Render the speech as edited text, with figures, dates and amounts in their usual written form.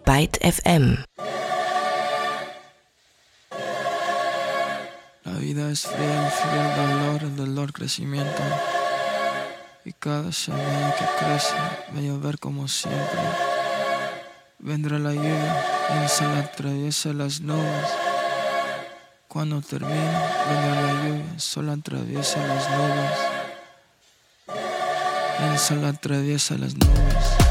Byte FM. La vida es fría, el dolor, crecimiento. Y cada semilla que crece va a llover como siempre. Vendrá la lluvia, y se la atraviesa las nubes. Cuando termine, vendrá la lluvia, solo atraviesa las nubes. Y se la atraviesa las nubes.